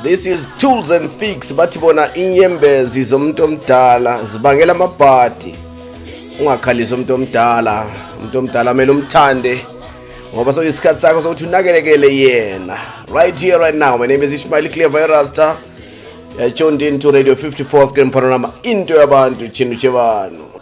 This is Tools and Fix. Bathi bona inyembezi zomuntu omdala zibangela amabhadi. Ungakhalisa umuntu omdala mele umthande ngoba soyisikhathi sakho sokuthi unakelekele yena. Right here right now, my name is Ishmael Clever Rapstar. Tuned in to Radio 54 of Panorama into yabantu chinu chevanu.